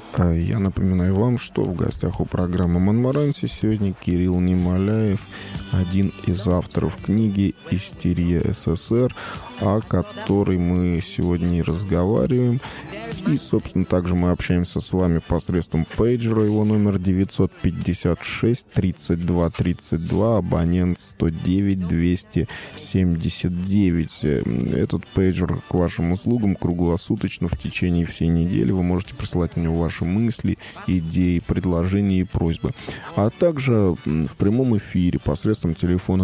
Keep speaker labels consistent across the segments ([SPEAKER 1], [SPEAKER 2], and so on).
[SPEAKER 1] Я напоминаю вам, что в гостях у программы «Монмаранси» сегодня Кирилл Немоляев, один из авторов книги «Истерия СССР», о которой мы сегодня и разговариваем. И, собственно, также мы общаемся с вами посредством пейджера. Его номер 956-32-32, абонент 109-279. Этот пейджер к вашим услугам круглосуточно в течение всей недели. Вы можете присылать на него ваши мысли, идеи, предложения и просьбы. А также в прямом эфире посредством телефона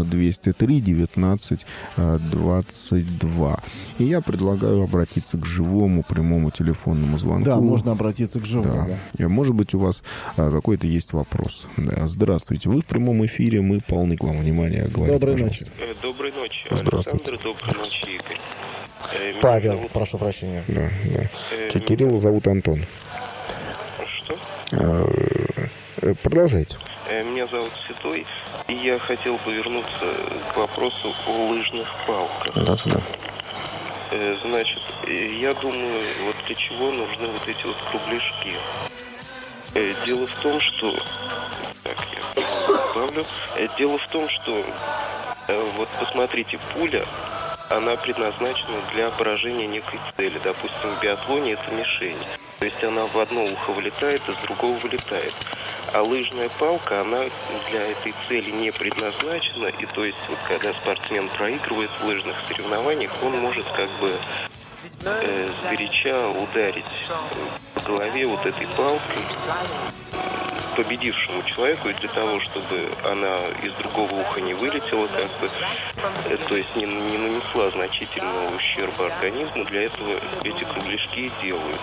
[SPEAKER 1] 203-19-22. И я предлагаю обратиться к живому прямому телефонному звонку.
[SPEAKER 2] Да, можно обратиться к живому.
[SPEAKER 1] Да. Может быть, у вас какой-то есть вопрос. Да. Здравствуйте. Вы в прямом эфире, мы полны к вам внимания.
[SPEAKER 2] Доброй ночи.
[SPEAKER 3] Доброй ночи,
[SPEAKER 1] Здравствуйте.
[SPEAKER 3] Александр. Доброй ночи, Игорь.
[SPEAKER 2] Павел, прошу прощения.
[SPEAKER 1] Да. Кирилла зовут Антон.
[SPEAKER 3] Что?
[SPEAKER 1] Продолжайте.
[SPEAKER 3] Меня зовут Седой, и я хотел бы вернуться к вопросу о лыжных палках.
[SPEAKER 1] Да.
[SPEAKER 3] Значит, я думаю, вот для чего нужны вот эти вот кругляшки. Дело в том, что... Так, я добавлю. Дело в том, что... Вот посмотрите, пуля, она предназначена для поражения некой цели. Допустим, в биатлоне это мишень. То есть она в одно ухо вылетает, а с другого вылетает. А лыжная палка, она для этой цели не предназначена. И то есть, вот когда спортсмен проигрывает в лыжных соревнованиях, он может как бы сгоряча ударить по голове вот этой палкой победившему человеку, и для того, чтобы она из другого уха не вылетела, как бы, то есть не нанесла значительного ущерба организму, для этого эти кругляшки делают.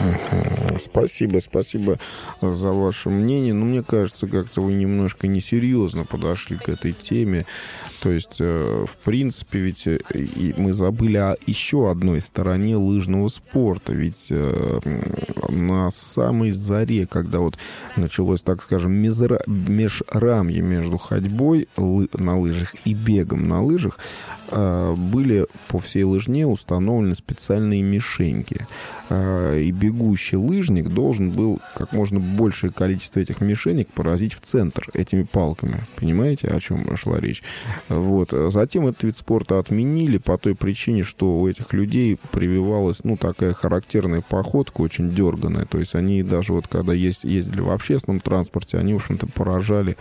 [SPEAKER 1] Спасибо за ваше мнение. Но мне кажется, как-то вы немножко несерьезно подошли к этой теме. То есть, в принципе, ведь мы забыли о еще одной стороне лыжного спорта. Ведь на самой заре, когда вот началось, так скажем, межрамье между ходьбой на лыжах и бегом на лыжах, были по всей лыжне установлены специальные мишеньки. И бегущий лыжник должен был как можно большее количество этих мишенек поразить в центр этими палками. Понимаете, о чем шла речь? Вот. Затем этот вид спорта отменили по той причине, что у этих людей прививалась, такая характерная походка, очень дерганая. То есть они даже вот когда ездили в общественном транспорте, они, в общем-то, поражали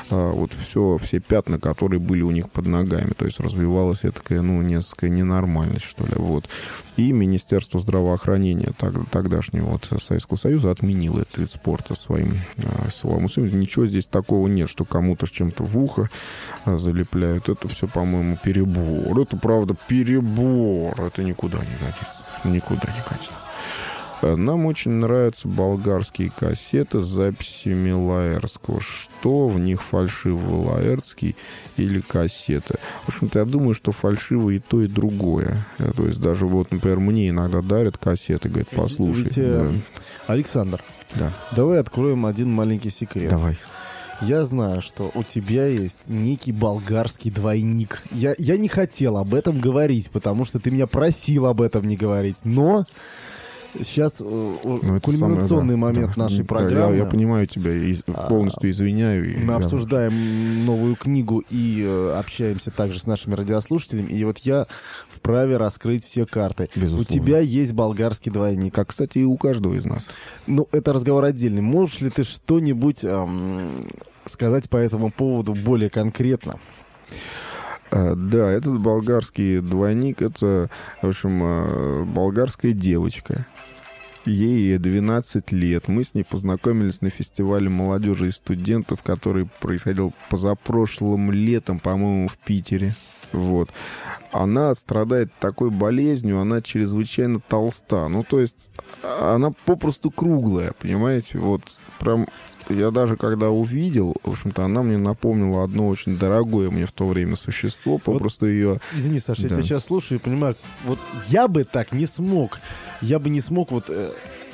[SPEAKER 1] все пятна, которые были у них под ногами. То есть развивалась такая, несколько ненормальность, что ли. Вот. И Министерство здравоохранения тогдашнего Советского Союза отменило этот вид спорта своим силовым усилием. Ничего здесь такого нет, что кому-то с чем-то в ухо залепляют. Это все, по-моему, перебор. Это, правда, перебор. Это никуда не годится. Никуда не годится. Нам очень нравятся болгарские кассеты с записями Лаэртского. Что в них фальшивый, Лаэртский или кассеты? В общем-то, я думаю, что фальшиво и то, и другое. То есть даже например, мне иногда дарят кассеты, говорят, послушай.
[SPEAKER 2] Александр,
[SPEAKER 1] да.
[SPEAKER 2] Давай откроем один маленький секрет.
[SPEAKER 1] Давай.
[SPEAKER 2] Я знаю, что у тебя есть некий болгарский двойник. Я не хотел об этом говорить, потому что ты меня просил об этом не говорить, но... Сейчас кульминационный момент нашей программы.
[SPEAKER 1] Я понимаю тебя и полностью извиняю.
[SPEAKER 2] Мы обсуждаем новую книгу и общаемся также с нашими радиослушателями. И вот я вправе раскрыть все карты.
[SPEAKER 1] Безусловно.
[SPEAKER 2] У тебя есть болгарский двойник.
[SPEAKER 1] Как, кстати, и у каждого из нас.
[SPEAKER 2] Это разговор отдельный. Можешь ли ты что-нибудь сказать по этому поводу более конкретно?
[SPEAKER 1] Да, этот болгарский двойник, это, в общем, болгарская девочка. Ей 12 лет. Мы с ней познакомились на фестивале молодежи и студентов, который происходил позапрошлым летом, по-моему, в Питере. Вот. Она страдает такой болезнью, она чрезвычайно толста. То есть она попросту круглая, понимаете? Вот прям... Я даже когда увидел, в общем-то, она мне напомнила одно очень дорогое мне в то время существо, попросту ее...
[SPEAKER 2] Извини, Саша, я тебя сейчас слушаю и понимаю, вот я бы так не смог. Я бы не смог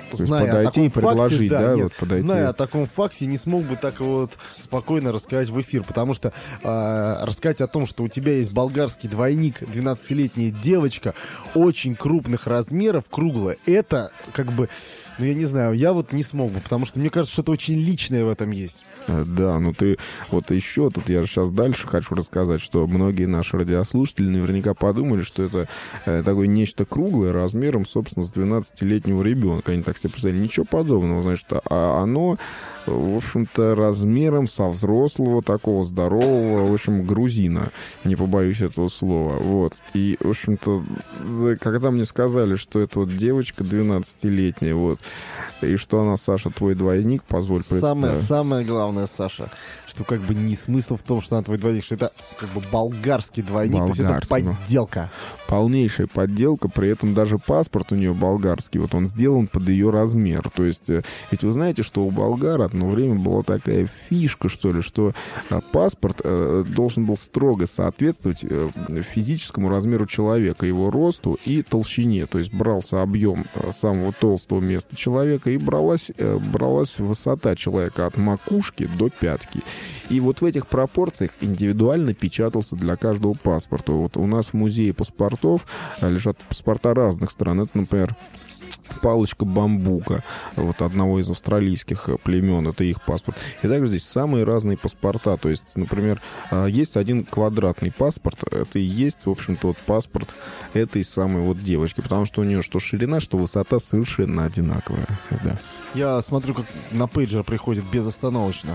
[SPEAKER 1] То есть подойти и предложить, да,
[SPEAKER 2] нет,
[SPEAKER 1] вот подойти.
[SPEAKER 2] Зная о таком факте, не смог бы так вот спокойно рассказать в эфир, потому что рассказать о том, что у тебя есть болгарский двойник, 12-летняя девочка, очень крупных размеров, круглая, это как бы, ну я не знаю, я вот не смог бы, потому что мне кажется, что-то очень личное в этом есть.
[SPEAKER 1] Да, ну ты вот еще тут я же сейчас дальше хочу рассказать, что многие наши радиослушатели наверняка подумали, что это такое нечто круглое размером, собственно, с 12-летнего ребенка. Они так себе представили. Ничего подобного, значит, а оно, в общем-то, размером со взрослого, такого здорового, в общем, грузина. Не побоюсь этого слова. Вот. И, в общем-то, когда мне сказали, что это вот девочка 12-летняя, вот, и что она, Саша, твой двойник, позволь представить.
[SPEAKER 2] Самое главное, Саша, что как бы не смысл в том, что она твой двойник, что это как бы болгарский двойник, то есть это подделка.
[SPEAKER 1] Полнейшая подделка, при этом даже паспорт у нее болгарский, вот он сделан под ее размер. То есть, ведь вы знаете, что у болгар одно время была такая фишка, что ли, что паспорт должен был строго соответствовать физическому размеру человека, его росту и толщине. То есть брался объем самого толстого места человека и бралась высота человека от макушки до пятки. И вот в этих пропорциях индивидуально печатался для каждого паспорта. Вот у нас в музее паспортов лежат паспорта разных стран. Это, например, палочка бамбука, вот одного из австралийских племен, это их паспорт. И также здесь самые разные паспорта. То есть, например, есть один квадратный паспорт, это и есть, в общем-то, вот паспорт этой самой вот девочки, потому что у нее что ширина, что высота совершенно одинаковая. Да.
[SPEAKER 2] Я смотрю, как на пейджер приходит безостановочно.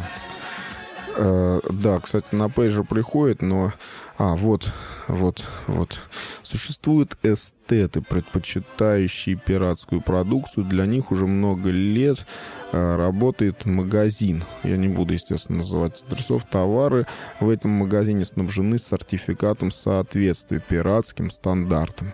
[SPEAKER 1] Да, кстати, на пейджер приходит, но... Вот. Существуют эстеты, предпочитающие пиратскую продукцию. Для них уже много лет работает магазин. Я не буду, естественно, называть адресов. Товары в этом магазине снабжены сертификатом соответствия пиратским стандартам.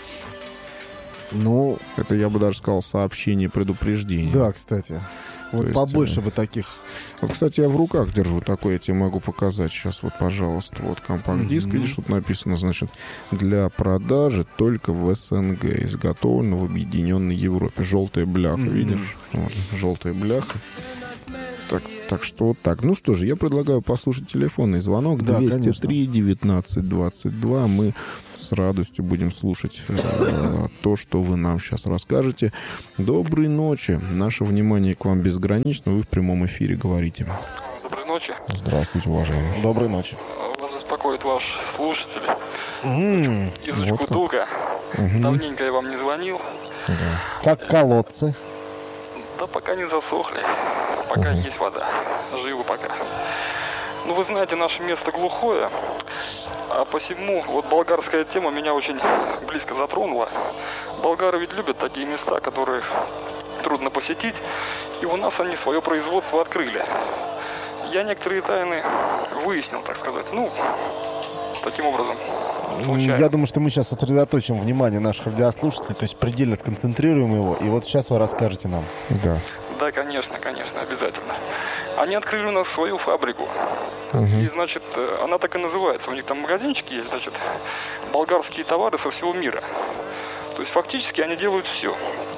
[SPEAKER 2] Ну...
[SPEAKER 1] Это, я бы даже сказал, сообщение предупреждения.
[SPEAKER 2] Да, кстати. Вот побольше бы таких.
[SPEAKER 1] Вот, кстати, я в руках держу такой, я тебе могу показать сейчас. Вот, пожалуйста, вот компакт-диск, видишь, тут написано, значит, для продажи только в СНГ, изготовлено в Объединенной Европе. Желтая бляха, видишь? Вот, желтая бляха. Так что вот так. Ну что же, я предлагаю послушать телефонный звонок. Да, 203-19-22. Мы с радостью будем слушать то, что вы нам сейчас расскажете. Доброй ночи. Наше внимание к вам безгранично. Вы в прямом эфире говорите.
[SPEAKER 4] Доброй ночи.
[SPEAKER 1] Здравствуйте, уважаемый.
[SPEAKER 2] Доброй ночи.
[SPEAKER 4] Вас беспокоит ваш слушатель из Учкутука. Давненько я вам не звонил.
[SPEAKER 1] Да.
[SPEAKER 2] Как колодцы?
[SPEAKER 4] Да пока не засохли. Пока есть вода. Живо пока. Ну, вы знаете, наше место глухое. А посему вот болгарская тема меня очень близко затронула. Болгары ведь любят такие места, которые трудно посетить. И у нас они свое производство открыли. Я некоторые тайны выяснил, так сказать. Ну, таким образом. Случайно.
[SPEAKER 2] Я думаю, что мы сейчас сосредоточим внимание наших радиослушателей, то есть предельно сконцентрируем его, и вот сейчас вы расскажете нам.
[SPEAKER 1] Да.
[SPEAKER 4] Да, конечно, обязательно. Они открыли у нас свою фабрику. И, значит, она так и называется. У них там магазинчики есть, значит, болгарские товары со всего мира. То есть фактически они делают все.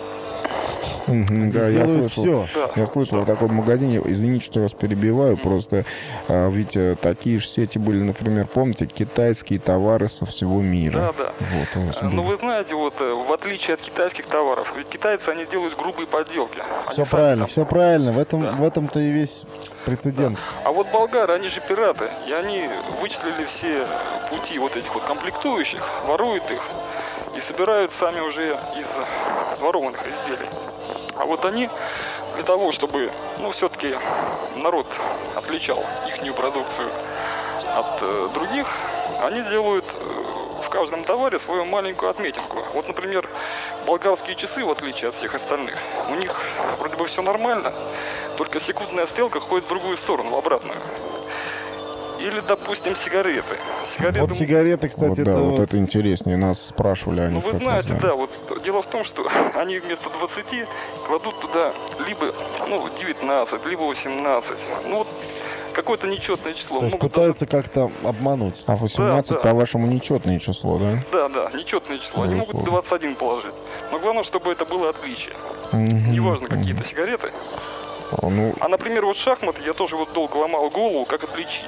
[SPEAKER 1] Да, я слышал.
[SPEAKER 2] Все.
[SPEAKER 1] Я слышал о таком магазине. Извините, что я вас перебиваю. Просто ведь такие же сети были, например, помните, китайские товары со всего мира.
[SPEAKER 4] Да.
[SPEAKER 1] Вот,
[SPEAKER 4] но вы знаете, вот в отличие от китайских товаров, ведь китайцы, они делают грубые подделки.
[SPEAKER 2] Все правильно. В этом-то и весь прецедент.
[SPEAKER 4] Да. А вот болгары, они же пираты, и они вычислили все пути вот этих вот комплектующих, воруют их и собирают сами уже из ворованных изделий. А вот они для того, чтобы, все-таки народ отличал ихнюю продукцию от других, они делают в каждом товаре свою маленькую отметинку. Вот, например, болгарские часы, в отличие от всех остальных, у них вроде бы все нормально, только секундная стрелка ходит в другую сторону, в обратную. Или, допустим, сигареты.
[SPEAKER 2] Вот сигареты, кстати,
[SPEAKER 1] это интереснее. Нас спрашивали о них.
[SPEAKER 4] Вы знаете, да, вот дело в том, что они вместо 20 кладут туда либо 19, либо 18. Какое-то нечетное число.
[SPEAKER 2] То есть пытаются как-то обмануть.
[SPEAKER 1] А 18, по-вашему, нечетное число, да?
[SPEAKER 4] Да, нечетное число. Они могут 21 положить. Но главное, чтобы это было отличие.
[SPEAKER 1] Мгм.
[SPEAKER 4] Неважно, какие-то сигареты.
[SPEAKER 1] Ну,
[SPEAKER 4] А, например, вот шахматы, я тоже вот долго ломал голову, как отличить.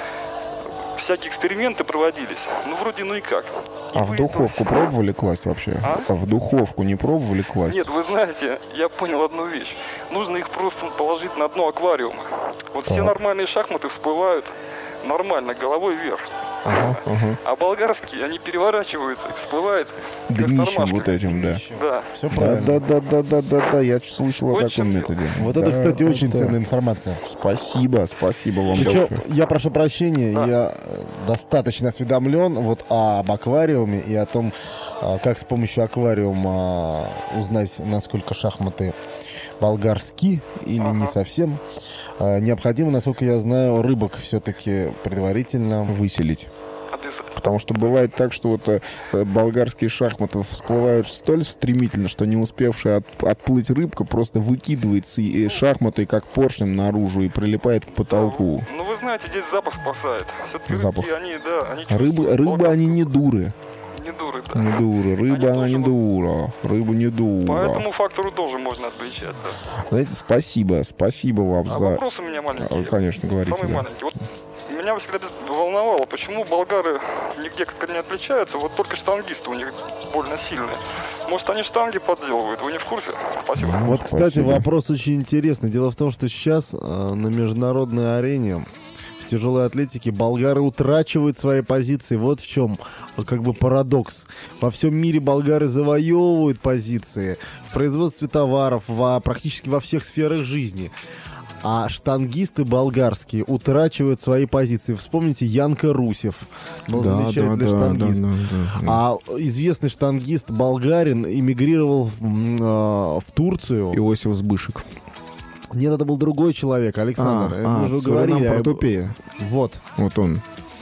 [SPEAKER 4] Всякие эксперименты проводились. Ну, вроде, ну и как. И
[SPEAKER 1] а в
[SPEAKER 4] выяснилось-
[SPEAKER 1] духовку пробовали класть вообще?
[SPEAKER 4] А?
[SPEAKER 1] В духовку не пробовали класть?
[SPEAKER 4] Нет, вы знаете, я понял одну вещь. Нужно их просто положить на дно аквариума. Вот все
[SPEAKER 1] Так.
[SPEAKER 4] нормальные шахматы всплывают нормально, головой вверх.
[SPEAKER 1] Ага, ага.
[SPEAKER 4] А болгарские, они переворачиваются, всплывают вверх
[SPEAKER 1] Днищем
[SPEAKER 4] тормашками.
[SPEAKER 1] вот этим, да.
[SPEAKER 4] Да.
[SPEAKER 2] Все
[SPEAKER 1] Да,
[SPEAKER 2] правильно.
[SPEAKER 1] да, я слышал о
[SPEAKER 4] Вот
[SPEAKER 1] таком
[SPEAKER 4] чем
[SPEAKER 1] методе.
[SPEAKER 2] Вот это,
[SPEAKER 1] Да,
[SPEAKER 2] кстати,
[SPEAKER 1] да,
[SPEAKER 2] очень
[SPEAKER 1] да.
[SPEAKER 2] ценная информация.
[SPEAKER 1] Спасибо вам
[SPEAKER 2] Причем,
[SPEAKER 1] большое.
[SPEAKER 2] я прошу прощения,
[SPEAKER 4] Да.
[SPEAKER 2] я достаточно осведомлен вот об аквариуме и о том, как с помощью аквариума узнать, насколько шахматы болгарские или не
[SPEAKER 4] Ага.
[SPEAKER 2] совсем. Необходимо, насколько я знаю, рыбок все-таки предварительно.
[SPEAKER 1] Выселить.
[SPEAKER 4] Обязательно.
[SPEAKER 1] Потому что бывает так, что вот болгарские шахматы всплывают столь стремительно, что не успевшая отплыть рыбка просто выкидывается шахматой как поршнем наружу и прилипает к потолку.
[SPEAKER 4] Ну, вы знаете, здесь запах спасает. Все-таки
[SPEAKER 1] Запах.
[SPEAKER 4] рыбки, они, да, они
[SPEAKER 1] Рыбы они не дуры.
[SPEAKER 4] не дуры, да.
[SPEAKER 1] Не дуры. Рыба,
[SPEAKER 4] Они
[SPEAKER 1] она не
[SPEAKER 4] тоже
[SPEAKER 1] дура. Рыба не
[SPEAKER 4] По
[SPEAKER 1] дура.
[SPEAKER 4] этому фактору тоже можно отличать, да.
[SPEAKER 1] Знаете, спасибо вам
[SPEAKER 4] А
[SPEAKER 1] за...
[SPEAKER 4] вопрос у меня маленький.
[SPEAKER 1] Конечно, говорите,
[SPEAKER 4] Самый
[SPEAKER 1] да.
[SPEAKER 4] маленький. Вот меня всегда волновало, почему болгары нигде как-то не отличаются, вот только штангисты у них больно сильные. Может, они штанги подделывают, вы не в курсе? Спасибо.
[SPEAKER 2] Вот, кстати,
[SPEAKER 1] Спасибо.
[SPEAKER 2] вопрос очень интересный. Дело в том, что сейчас на международной арене в тяжелой атлетике болгары утрачивают свои позиции. Вот в чем как бы парадокс. Во всем мире болгары завоевывают позиции в производстве товаров, практически во всех сферах жизни. А штангисты болгарские утрачивают свои позиции. Вспомните Янка Русев. Был замечательный штангист.
[SPEAKER 1] да.
[SPEAKER 2] А известный штангист болгарин эмигрировал в Турцию.
[SPEAKER 1] Иосиф Сбышек.
[SPEAKER 2] Нет, это был другой человек, Александр. Мы уже говорили.
[SPEAKER 1] Портупея.
[SPEAKER 2] Вот.
[SPEAKER 1] Вот он.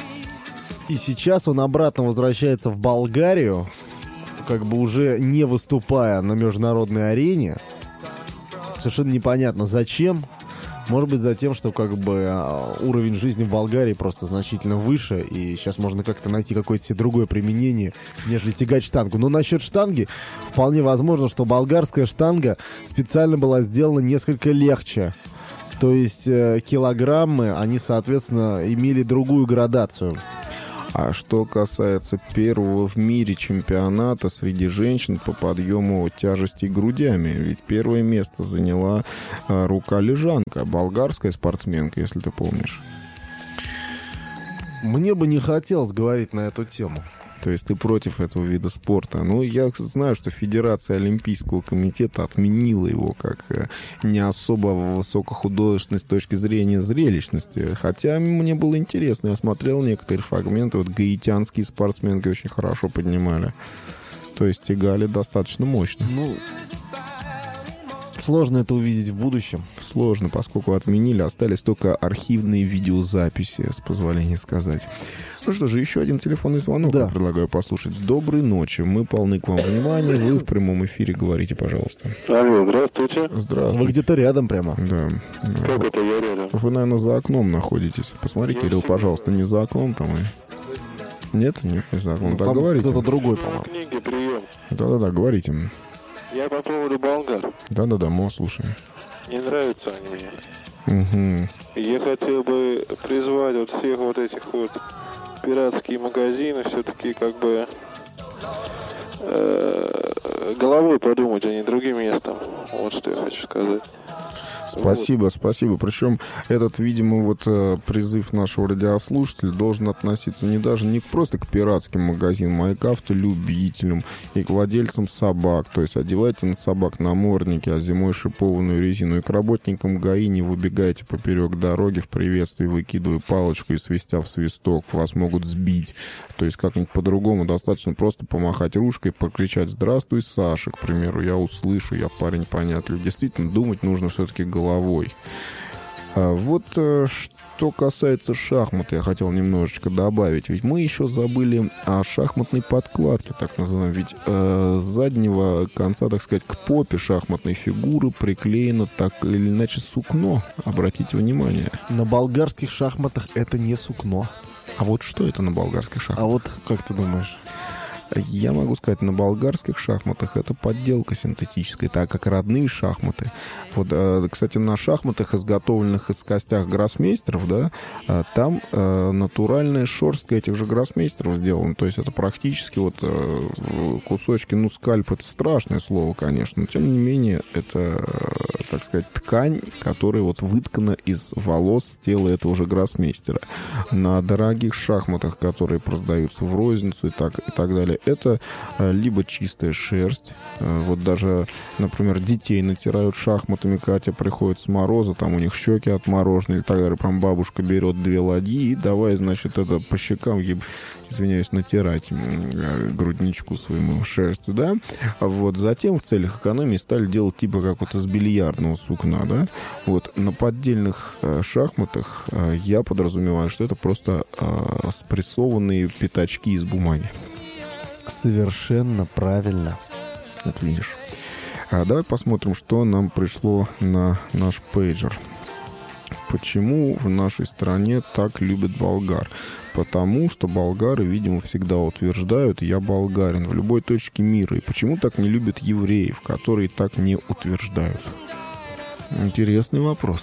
[SPEAKER 2] И сейчас он обратно возвращается в Болгарию, как бы уже не выступая на международной арене. Совершенно непонятно, зачем. Может быть, за тем, что как бы уровень жизни в Болгарии просто значительно выше, и сейчас можно как-то найти какое-то себе другое применение, нежели тягать штангу. Но насчет штанги, вполне возможно, что болгарская штанга специально была сделана несколько легче. То есть килограммы, они, соответственно, имели другую градацию.
[SPEAKER 1] А что касается первого в мире чемпионата среди женщин по подъему тяжестей грудями, ведь первое место заняла рука-лежанка, болгарская спортсменка, если ты помнишь.
[SPEAKER 2] Мне бы не хотелось говорить на эту тему.
[SPEAKER 1] То есть ты против этого вида спорта. Ну, я знаю, что Федерация Олимпийского комитета отменила его как не особо высокохудожественной с точки зрения зрелищности. Хотя мне было интересно. Я смотрел некоторые фрагменты. Вот гаитянские спортсменки очень хорошо поднимали. То есть тягали достаточно мощно.
[SPEAKER 2] Ну, сложно это увидеть в будущем.
[SPEAKER 1] Сложно, поскольку отменили. Остались только архивные видеозаписи, с позволения сказать. Ну что же, еще один телефонный звонок
[SPEAKER 2] Да.
[SPEAKER 1] я предлагаю послушать. Доброй ночи. Мы полны к вам внимания. Вы в прямом эфире говорите, пожалуйста.
[SPEAKER 3] Алло, здравствуйте.
[SPEAKER 2] Вы
[SPEAKER 1] Здравствуйте.
[SPEAKER 2] где-то рядом прямо.
[SPEAKER 1] Да.
[SPEAKER 3] Как это я рядом?
[SPEAKER 1] Вы, наверное, за окном находитесь. Посмотри, Кирилл, пожалуйста, не за окном там и... Нет, не за окном.
[SPEAKER 2] Ну,
[SPEAKER 1] Да,
[SPEAKER 2] там
[SPEAKER 1] говорите.
[SPEAKER 2] кто-то другой,
[SPEAKER 3] На
[SPEAKER 2] по-моему.
[SPEAKER 3] книге прием.
[SPEAKER 1] Да-да-да, говорите.
[SPEAKER 3] Я по поводу болгар.
[SPEAKER 1] Да-да-да, мы вас слушаем.
[SPEAKER 3] Не нравятся они мне.
[SPEAKER 1] Угу.
[SPEAKER 3] Я хотел бы призвать вот всех вот этих вот пиратские магазины все-таки как бы головой подумать, а не другим местом. Вот что я хочу сказать.
[SPEAKER 1] Спасибо, спасибо. Причем этот, видимо, вот призыв нашего радиослушателя должен относиться не просто к пиратским магазинам, а и к автолюбителям, и к владельцам собак. То есть одевайте на собак намордники, а зимой шипованную резину. И к работникам ГАИ не выбегайте поперек дороги в приветствии, выкидывая палочку и свистя в свисток. Вас могут сбить. То есть как-нибудь по-другому достаточно просто помахать ручкой, прокричать «Здравствуй, Саша», к примеру. Я услышу, я парень понятлив. Действительно, думать нужно все-таки головой. Вот что касается шахмат, я хотел немножечко добавить. Ведь мы еще забыли о шахматной подкладке, так называемой. Ведь с заднего конца, так сказать, к попе шахматной фигуры приклеено так или иначе сукно. Обратите внимание.
[SPEAKER 2] На болгарских шахматах это не сукно.
[SPEAKER 1] А вот что это на болгарских шахматах?
[SPEAKER 2] А вот как ты думаешь?
[SPEAKER 1] Я могу сказать, на болгарских шахматах это подделка синтетическая, так как родные шахматы. Вот, кстати, на шахматах, изготовленных из костях гроссмейстеров, да, там натуральная шерстка этих же гроссмейстеров сделана. То есть это практически вот кусочки, ну, скальп — это страшное слово, конечно, но тем не менее это, так сказать, ткань, которая вот выткана из волос тела этого же гроссмейстера. На дорогих шахматах, которые продаются в розницу и так далее, это либо чистая шерсть. Вот даже, например, детей натирают шахматами, Катя приходит с мороза, там у них щеки отморожены, или так далее. Прям бабушка берет 2 ладьи и давай, значит, это по щекам, извиняюсь, натирать грудничку своему шерстью, да. Вот затем в целях экономии стали делать типа как вот из бильярдного сукна, да. Вот на поддельных шахматах я подразумеваю, что это просто спрессованные пятачки из бумаги.
[SPEAKER 2] Совершенно правильно.
[SPEAKER 1] Вот видишь. Давай посмотрим, что нам пришло на наш пейджер. Почему в нашей стране так любят болгар? Потому что болгары, видимо, всегда утверждают: «Я болгарин» в любой точке мира. И почему так не любят евреев, которые так не утверждают? Интересный вопрос.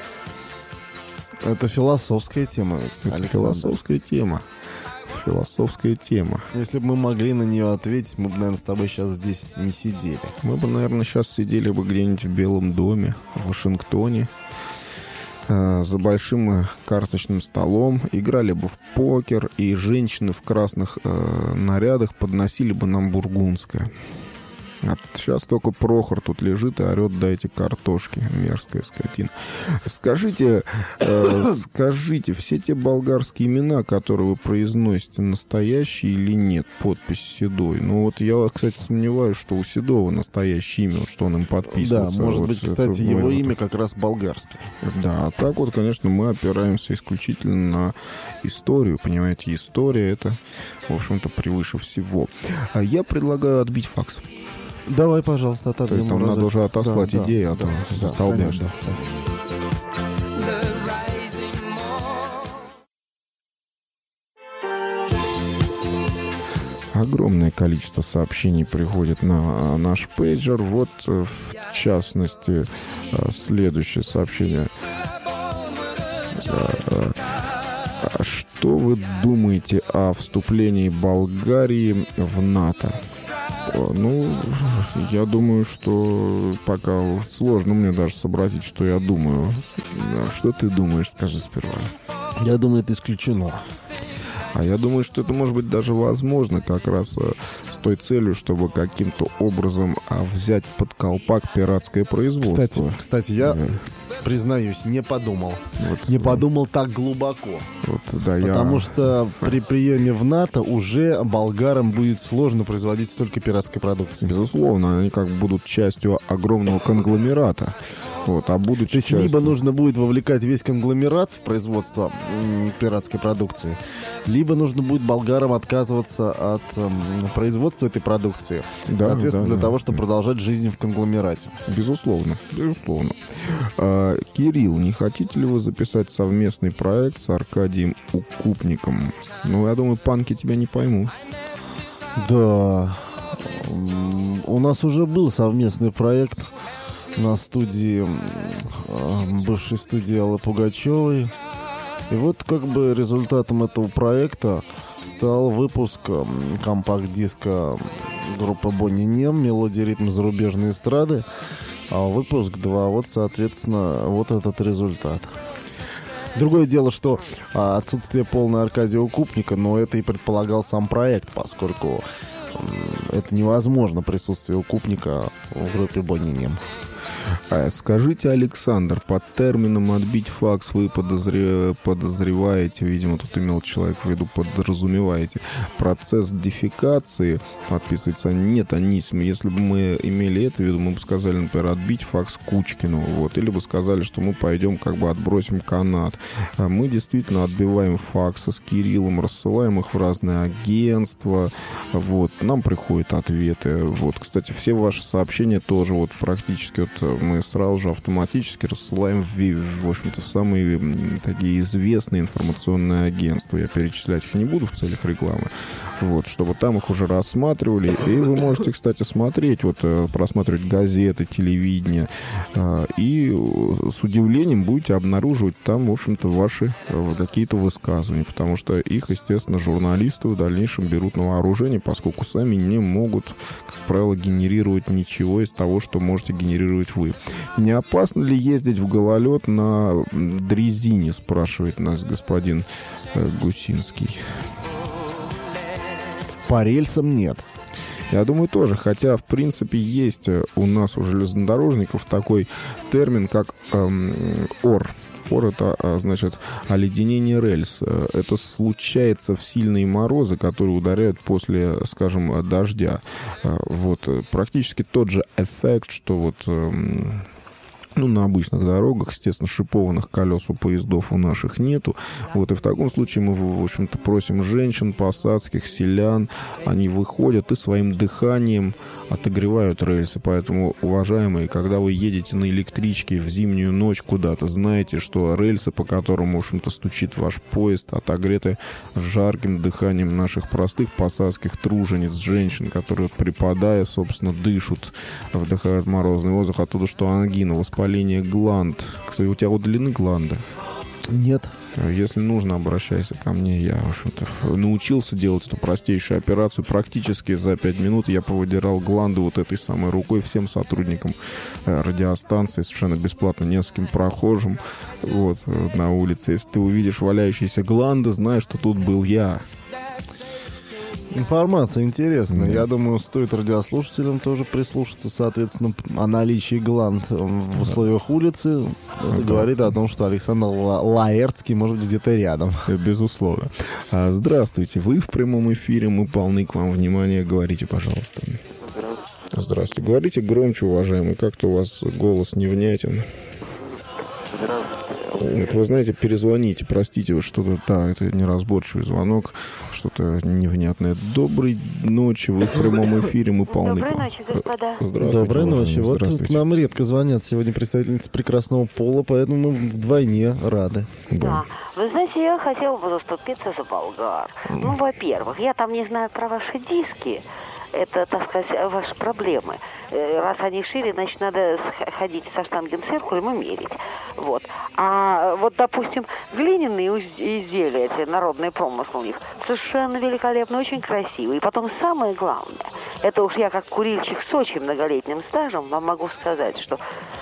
[SPEAKER 2] Это философская тема, ведь,
[SPEAKER 1] Это философская тема. Философская тема.
[SPEAKER 2] Если бы мы могли на нее ответить, мы бы, наверное, с тобой сейчас здесь не сидели.
[SPEAKER 1] Мы бы, наверное, сейчас сидели бы где-нибудь в Белом доме, в Вашингтоне, за большим карточным столом, играли бы в покер, и женщины в красных нарядах подносили бы нам бургундское. Сейчас только Прохор тут лежит и орет: «Дайте картошки». Мерзкая скотина. Скажите, все те болгарские имена, которые вы произносите, настоящие или нет? Подпись Седой. Ну вот я, кстати, сомневаюсь, что у Седова настоящее имя, что он им подписывается.
[SPEAKER 2] Да, может
[SPEAKER 1] вот,
[SPEAKER 2] быть, кстати, его имя как раз болгарское.
[SPEAKER 1] Да, а так вот, конечно, мы опираемся исключительно на историю. Понимаете, история — это, в общем-то, превыше всего. А я предлагаю отбить факс.
[SPEAKER 2] Давай, пожалуйста, отобьем.
[SPEAKER 1] Там надо уже отослать идеи, а то застолбяешь.
[SPEAKER 2] Да.
[SPEAKER 1] Огромное количество сообщений приходит на наш пейджер. Вот, в частности, следующее сообщение. Что вы думаете о вступлении Болгарии в НАТО? Ну, я думаю, что пока сложно мне даже сообразить, что я думаю. Что ты думаешь, скажи сперва.
[SPEAKER 2] Я думаю, это исключено.
[SPEAKER 1] А я думаю, что это может быть даже возможно как раз с той целью, чтобы каким-то образом взять под колпак пиратское производство.
[SPEAKER 2] Кстати, я, признаюсь, не подумал. Не подумал так глубоко. Потому что при приеме в НАТО уже болгарам будет сложно производить столько пиратской продукции.
[SPEAKER 1] Безусловно, они как будут частью огромного конгломерата. Вот, а будучи
[SPEAKER 2] То есть
[SPEAKER 1] частью...
[SPEAKER 2] либо нужно будет вовлекать весь конгломерат в производство пиратской продукции, либо нужно будет болгарам отказываться от производства этой продукции, соответственно, для того, чтобы продолжать жизнь в конгломерате.
[SPEAKER 1] Безусловно, безусловно. Кирилл, не хотите ли вы записать совместный проект с Аркадием Укупником? Ну, я думаю, панки тебя не поймут.
[SPEAKER 2] Да. У нас уже был совместный проект на студии, бывшей студии Аллы Пугачевой. И вот как бы результатом этого проекта стал выпуск компакт-диска группы Бонни Нем «Мелодии, ритм зарубежной эстрады». А выпуск 2, вот, соответственно, вот этот результат. Другое дело, что отсутствие полного Аркадия Укупника, но это и предполагал сам проект, поскольку это невозможно, присутствие Укупника в группе Бонни Нем.
[SPEAKER 1] Скажите, Александр, под термином «отбить факс» вы подозреваете, видимо, тут имел человек в виду, подразумеваете, процесс дефекации, подписывается «нет, Анисим». Если бы мы имели это в виду, мы бы сказали, например, «отбить факс Кучкину», вот, или бы сказали, что мы пойдем, как бы отбросим канат. Мы действительно отбиваем факсы с Кириллом, рассылаем их в разные агентства, вот, нам приходят ответы, вот. Кстати, все ваши сообщения тоже вот практически вот мы сразу же автоматически рассылаем в общем-то, в самые такие известные информационные агентства. Я перечислять их не буду в целях рекламы. Вот, чтобы там их уже рассматривали. И вы можете, кстати, смотреть, вот, просматривать газеты, телевидение. И с удивлением будете обнаруживать там, в общем-то, ваши какие-то высказывания. Потому что их, естественно, журналисты в дальнейшем берут на вооружение, поскольку сами не могут, как правило, генерировать ничего из того, что можете генерировать вы. Не опасно ли ездить в гололед на дрезине, спрашивает нас господин Гусинский.
[SPEAKER 2] По рельсам нет.
[SPEAKER 1] Я думаю, тоже. Хотя, в принципе, есть у нас у железнодорожников такой термин, как ОР. ОР — это, значит, оледенение рельс. Это случается в сильные морозы, которые ударяют после, скажем, дождя. Вот. Практически тот же эффект, что вот... Ну, на обычных дорогах, естественно, шипованных колес у поездов у наших нету. Вот, и в таком случае мы, в общем-то, просим женщин, посадских, селян. Они выходят и своим дыханием отогревают рельсы. Поэтому, уважаемые, когда вы едете на электричке в зимнюю ночь куда-то, знаете, что рельсы, по которым, в общем-то, стучит ваш поезд, отогреты жарким дыханием наших простых посадских тружениц, женщин, которые, припадая, собственно, дышат, вдыхают морозный воздух, оттуда, что ангина, воспаление гланд. Кстати, у тебя удалены гланды?
[SPEAKER 2] Нет.
[SPEAKER 1] Если нужно, обращайся ко мне. Я, в общем-то, научился делать эту простейшую операцию. Практически за 5 минут я повыдирал гланды вот этой самой рукой всем сотрудникам радиостанции, совершенно бесплатно, нескольким прохожим вот, на улице. Если ты увидишь валяющиеся гланды, знаешь, что тут был я.
[SPEAKER 2] Информация интересная.
[SPEAKER 1] Да.
[SPEAKER 2] Я думаю, стоит радиослушателям тоже прислушаться, соответственно, о наличии гланд в условиях улицы. Это говорит о том, что Александр Лаэртский может быть где-то рядом.
[SPEAKER 1] Безусловно. Здравствуйте. Вы в прямом эфире. Мы полны к вам внимания. Говорите, пожалуйста. Здравствуйте. Говорите громче, уважаемый. Как-то у вас голос невнятен. Это, вы знаете, перезвоните, простите, вот что-то, да, это неразборчивый звонок, что-то невнятное. Доброй ночи, вы в прямом эфире, мы полны.
[SPEAKER 5] Доброй ночи, господа.
[SPEAKER 1] Здравствуйте.
[SPEAKER 2] Доброй ночи. Вот
[SPEAKER 1] Здравствуйте.
[SPEAKER 2] к нам редко звонят сегодня представительницы прекрасного пола, поэтому мы вдвойне рады.
[SPEAKER 1] Да.
[SPEAKER 5] Вы знаете, я хотела бы заступиться за болгар. Ну, во-первых, я там не знаю про ваши диски. Это, так сказать, ваши проблемы. Раз они шире, значит, надо ходить со штангенциркулем и мерить. Вот. А вот, допустим, глиняные изделия, эти народные промыслы у них, совершенно великолепно, очень красивые. И потом самое главное, это уж я как курильщик с очень многолетним стажем вам могу сказать, что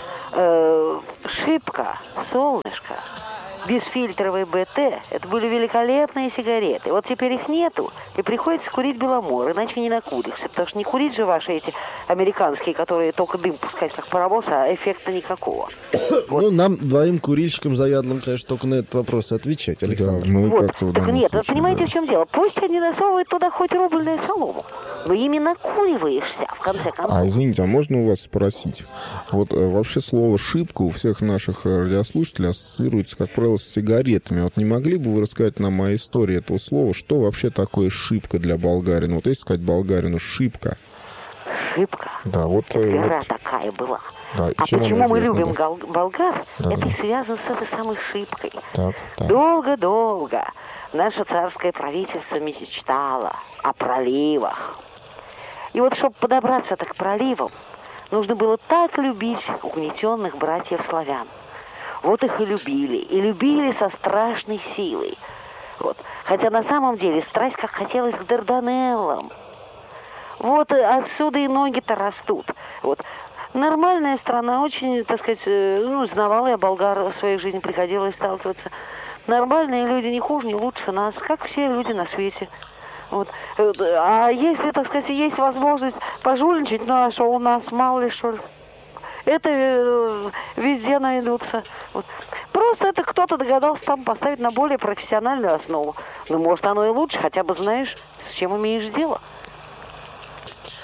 [SPEAKER 5] шипка, солнышко, бесфильтровый БТ, это были великолепные сигареты. Вот теперь их нету, и приходится курить Беломор, иначе не накуришься. Потому что не курить же ваши эти американские, которые только дым пускать, как паровоз, а эффекта никакого. Вот.
[SPEAKER 2] Ну, нам, двоим курильщикам заядлым, конечно, только на этот вопрос отвечать, Александр.
[SPEAKER 1] Да, ну и
[SPEAKER 5] Вот.
[SPEAKER 1] как-то в
[SPEAKER 5] Так
[SPEAKER 1] данном
[SPEAKER 5] нет,
[SPEAKER 1] случае,
[SPEAKER 5] вы понимаете,
[SPEAKER 1] да.
[SPEAKER 5] в чем дело? Пусть они насовывают туда хоть рубленую солому, но ими накуриваешься, в конце концов.
[SPEAKER 1] Извините, а можно у вас спросить? Вот вообще слово «шипка» у всех наших радиослушателей ассоциируется, как правило, с сигаретами. Вот не могли бы вы рассказать нам о истории этого слова? Что вообще такое шипка для болгарина? Вот если сказать болгарину «шипка».
[SPEAKER 5] Шибко.
[SPEAKER 1] Да, вот...
[SPEAKER 5] Игра
[SPEAKER 1] вот
[SPEAKER 5] такая была.
[SPEAKER 1] да, и
[SPEAKER 5] А
[SPEAKER 1] чем она
[SPEAKER 5] почему мы
[SPEAKER 1] известна,
[SPEAKER 5] любим
[SPEAKER 1] да?
[SPEAKER 5] болгар?
[SPEAKER 1] Да,
[SPEAKER 5] Это
[SPEAKER 1] да.
[SPEAKER 5] связано с этой самой шибкой.
[SPEAKER 1] Так, так.
[SPEAKER 5] Долго-долго наше царское правительство мечтало о проливах. И вот, чтобы подобраться к проливам, нужно было так любить угнетенных братьев-славян. Вот их и любили со страшной силой. Вот. Хотя на самом деле страсть как хотелось к Дарданеллам. Вот отсюда и ноги-то растут. Вот. Нормальная страна, очень, так сказать, знавала я болгар в своей жизни, приходилось сталкиваться. Нормальные люди не хуже, не лучше нас, как все люди на свете. Вот. А если, так сказать, есть возможность пожульничать, ну а что у нас, мало ли что ли? Это везде найдутся. Вот. Просто это кто-то догадался там поставить на более профессиональную основу. Ну, может, оно и лучше, хотя бы знаешь, с чем имеешь дело.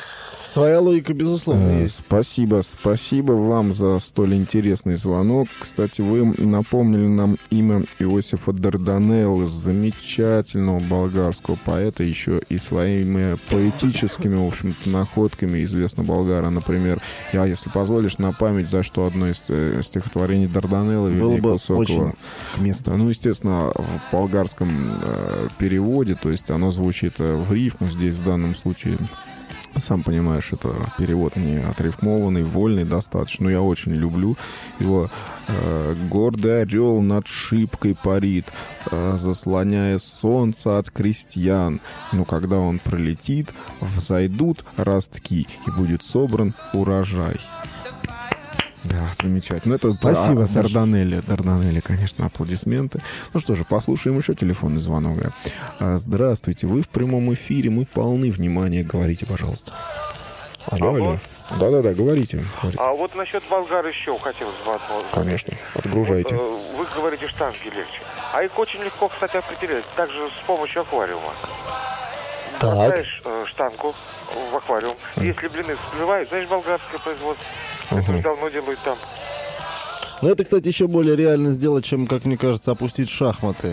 [SPEAKER 2] Своя логика, безусловно, есть.
[SPEAKER 1] Спасибо вам за столь интересный звонок. Кстати, вы напомнили нам имя Иосифа Дарданеллы, замечательного болгарского поэта, еще и своими поэтическими, в общем-то, находками известна Болгара. Например, я, если позволишь, на память, за что одно из стихотворений Дарданеллы,
[SPEAKER 2] Было бы
[SPEAKER 1] Высокого.
[SPEAKER 2] очень к месту.
[SPEAKER 1] Ну, естественно, в болгарском переводе, то есть оно звучит в рифму здесь в данном случае. Сам понимаешь, это перевод не отрифмованный, вольный достаточно, но я очень люблю его. «Гордый орел над шибкой парит, заслоняя солнце от крестьян. Но когда он пролетит, взойдут ростки, и будет собран урожай». Да, замечательно. Это
[SPEAKER 2] спасибо,
[SPEAKER 1] Дарданелли, конечно, аплодисменты. Ну что же, послушаем еще телефонный звонок. Здравствуйте, вы в прямом эфире, мы полны внимания. Говорите, пожалуйста. Алло. Да, говорите.
[SPEAKER 6] А вот насчет болгар еще хотелось бы одно.
[SPEAKER 1] Конечно, отгружайте.
[SPEAKER 6] Вот, вы говорите, штанги легче. А их очень легко, кстати, определять. Также с помощью аквариума. Бросаешь штангу в аквариум. Если блины всплывают, знаешь, болгарское производство. Это уже давно делают там.
[SPEAKER 2] Но это, кстати, еще более реально сделать, чем, как мне кажется, опустить шахматы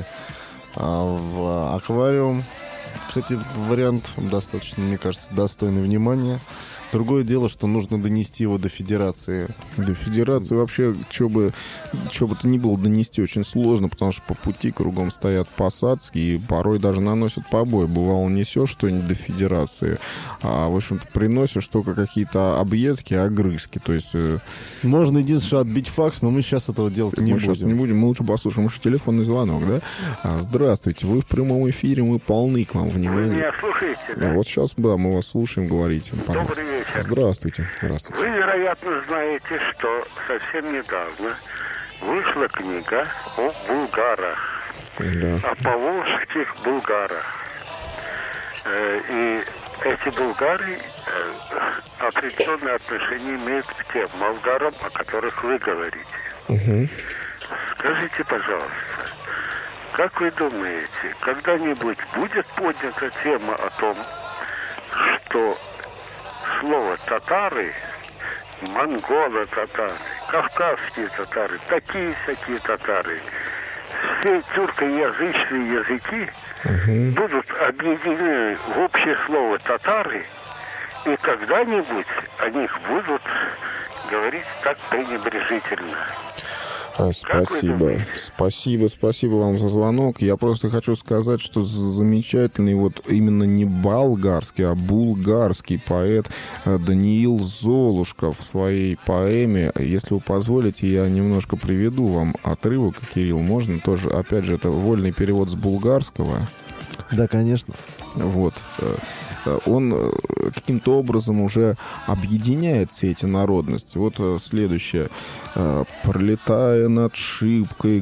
[SPEAKER 2] в аквариум. Кстати, вариант достаточно, мне кажется, достойный внимания. Другое дело, что нужно донести его до федерации.
[SPEAKER 1] До федерации вообще, что бы то ни было, донести очень сложно, потому что по пути кругом стоят посадки и порой даже наносят побои. Бывало, несешь что-нибудь до федерации, а, в общем-то, приносишь только какие-то объедки, огрызки. То есть...
[SPEAKER 2] Можно единственное отбить факс, но мы сейчас этого делать не будем.
[SPEAKER 1] Сейчас не будем, мы лучше послушаем еще телефонный звонок, да? Здравствуйте, вы в прямом эфире, мы полны к вам внимания.
[SPEAKER 7] Вы меня слушаете, да?
[SPEAKER 1] Вот сейчас, да, мы вас слушаем, говорите. Пожалуйста.
[SPEAKER 7] Добрый вечер.
[SPEAKER 1] Здравствуйте.
[SPEAKER 7] Вы, вероятно, знаете, что совсем недавно вышла книга о булгарах,
[SPEAKER 1] Да.
[SPEAKER 7] о поволжских булгарах. И эти булгары определенное отношение имеют к тем болгарам, о которых вы говорите.
[SPEAKER 1] Угу.
[SPEAKER 7] Скажите, пожалуйста, как вы думаете, когда-нибудь будет поднята тема о том, что слово «татары», монголо-татары, кавказские татары, такие-сякие татары, все тюркоязычные языки будут объединены в общее слово «татары», и когда-нибудь о них будут говорить так пренебрежительно.
[SPEAKER 1] Спасибо вам за звонок. Я просто хочу сказать, что замечательный вот именно не болгарский, а булгарский поэт Даниил Золушка в своей поэме. Если вы позволите, я немножко приведу вам отрывок, Кирилл. Можно тоже, опять же, это вольный перевод с булгарского.
[SPEAKER 2] Да, конечно.
[SPEAKER 1] Вот. Он каким-то образом уже объединяет все эти народности. Вот следующее. «Пролетая над шибкой,